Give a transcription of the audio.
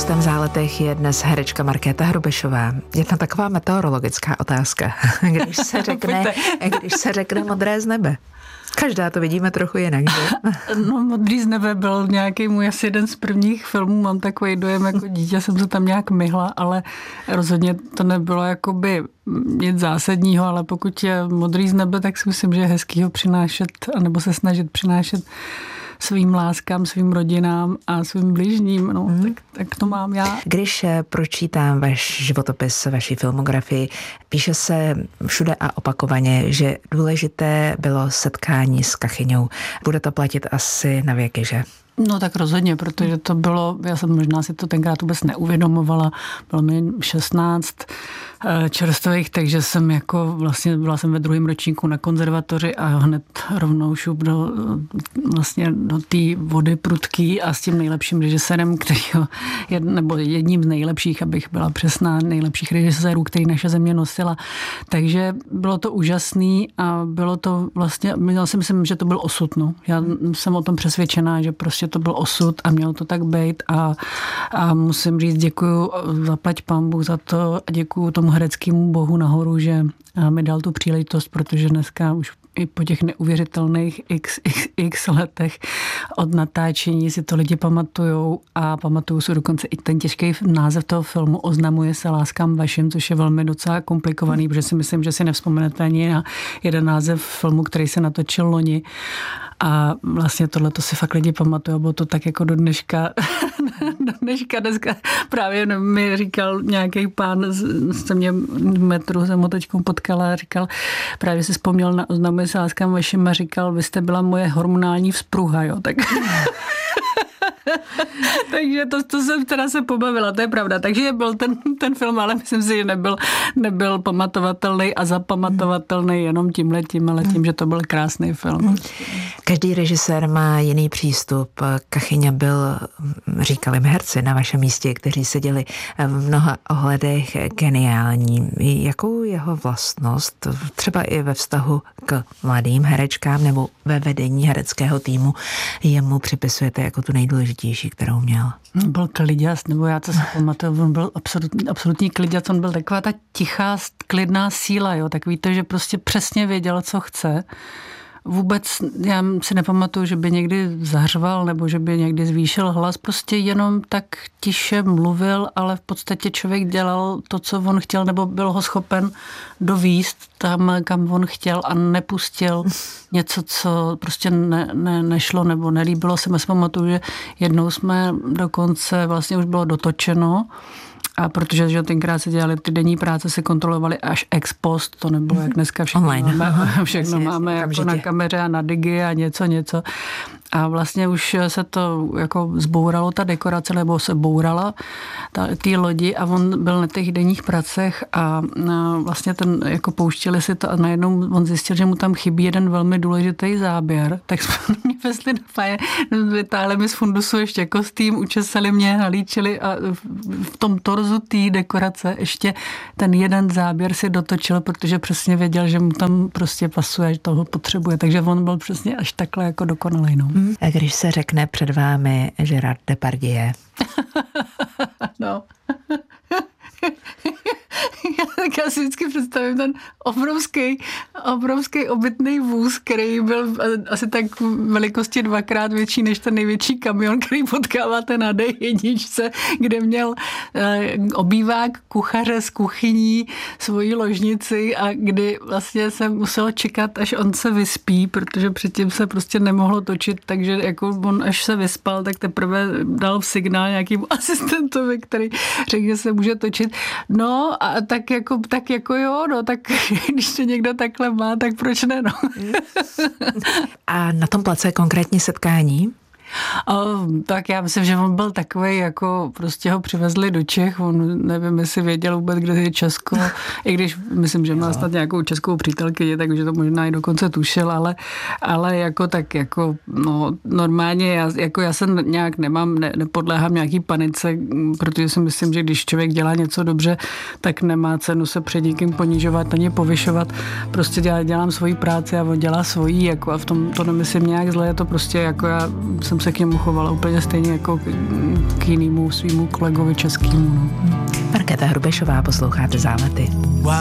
Hostem v Záletech je dnes herečka Markéta Hrubešová. Jedna taková meteorologická otázka. Když se řekne modré z nebe. Každá to vidíme trochu jinak, že? No, Modrý z nebe byl nějaký můj asi jeden z prvních filmů. Mám takový dojem, jako dítě jsem se tam nějak myhla, ale rozhodně to nebylo jakoby nic zásadního, ale pokud je Modrý z nebe, tak si myslím, že je hezký ho přinášet, anebo se snažit přinášet svým láskám, svým rodinám a svým bližním. No, tak to mám já. Když pročítám váš životopis, vaší filmografii, píše se všude a opakovaně, že důležité bylo setkání s Kachyňou. Bude to platit asi na věky, že? No tak rozhodně, protože to bylo, já jsem možná si to tenkrát vůbec neuvědomovala, bylo mi 16 čerstvých, takže jsem jako vlastně byla jsem ve druhém ročníku na konzervatoři a hned rovnou šup do té vody prudký a s tím nejlepším režisérem, kterýho, nebo jedním z nejlepších, abych byla přesná, nejlepších režisérů, který naše země nosila. Takže bylo to úžasný a bylo to vlastně, já si myslím, že to byl osud. No. Já jsem o tom přesvědčená, že prostě to byl osud a mělo to tak být a musím říct děkuju, zaplať pánbůh za to a děkuju tomu hereckému bohu nahoru, že mi dal tu příležitost, protože dneska už i po těch neuvěřitelných x letech od natáčení si to lidi pamatujou a pamatuju si dokonce i ten těžký název toho filmu Oznamuje se láskám vašim, což je velmi docela komplikovaný, protože si myslím, že si nevzpomenete ani na jeden název filmu, který se natočil loni. A vlastně tohleto si fakt lidi pamatují, bylo to tak jako do dneška dneska právě mi říkal nějaký pán, se mě v metru jsem ho teďkom potkala a říkal, právě si vzpomněl na Oznamuje se láskám vašim a říkal, vy jste byla moje hormonální vzpruha, jo, tak... Takže to jsem teda se pobavila, to je pravda. Takže byl ten film, ale myslím si, že nebyl pamatovatelný a zapamatovatelný jenom tímhletím, ale tím, že to byl krásný film. Každý režisér má jiný přístup. Kachyňa byl, říkali herci na vašem místě, kteří seděli v mnoha ohledech geniální. Jakou jeho vlastnost, třeba i ve vztahu k mladým herečkám nebo ve vedení hereckého týmu, jemu připisujete jako tu nejdůležitější, kterou měl? Byl kliďas, nebo já to si pamatuju, on byl absolutní kliďas, on byl taková ta tichá, klidná síla, jo, takový to, že prostě přesně věděl, co chce. Vůbec já si nepamatuju, že by někdy zařval nebo že by někdy zvýšil hlas, prostě jenom tak tiše mluvil, ale v podstatě člověk dělal to, co on chtěl, nebo byl ho schopen dovíst tam, kam on chtěl a nepustil něco, co prostě nešlo nebo nelíbilo se. Já si pamatuju, že jednou jsme dokonce vlastně už bylo dotočeno, a protože že tenkrát se dělali ty denní práce, se kontrolovaly až ex post, to nebylo jak dneska všechno máme jako na kameře a na digi a něco. A vlastně už se to jako zbouralo, ta dekorace, nebo se bourala ty lodi a on byl na těch denních pracech a vlastně jako pouštěli si to a najednou on zjistil, že mu tam chybí jeden velmi důležitý záběr, tak jsme mě vezli na faje, vytáhli mi z fundusu ještě kostým, učesali mě, nalíčili a v tom torzu té dekorace ještě ten jeden záběr si dotočil, protože přesně věděl, že mu tam prostě pasuje, že toho potřebuje, takže on byl přesně až takhle jako dokonalej, no. A když se řekne před vámi Gérard Depardieu? No. Já si vždycky představím ten obrovský obytný vůz, který byl asi tak velikosti 2x větší než ten největší kamion, který potkáváte na D1, kde měl obývák kuchaře z kuchyní, svoji ložnici a kdy vlastně se muselo čekat, až on se vyspí, protože předtím se prostě nemohlo točit, takže jako on až se vyspal, tak teprve dal signál nějakému asistentovi, který řekl, že se může točit. No a tak jako jo, no tak když to někdo takhle má, tak proč ne, no. A na tom place konkrétní setkání? Tak já myslím, že on byl takovej, jako prostě ho přivezli do Čech, on nevím, jestli věděl vůbec, kde je Česko, i když myslím, že má snad nějakou českou přítelkyni, takže to možná i dokonce tušil, ale jako tak jako, no normálně, já se nějak nepodléhám nějaký panice, protože si myslím, že když člověk dělá něco dobře, tak nemá cenu se před nikým ponižovat ani povyšovat, prostě dělám svoji práci a on dělá svojí, jako a v tom to nemyslím nějak zle, je to prostě jako já jsem jsem se k němu chovala úplně stejně jako k jinému svýmu kolegovi českému. No. Markéta Hrubešová, posloucháte Zálety.